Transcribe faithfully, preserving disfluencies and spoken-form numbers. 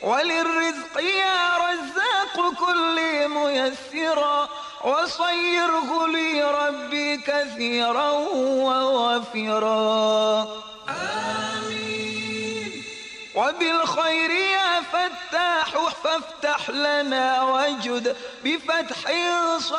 وللرزق يا رزاق كل ميسرا وصيره لي ربي كثيرا ووافرا آمين. وبالخير يا فتاح فافتح لنا وجد بفتح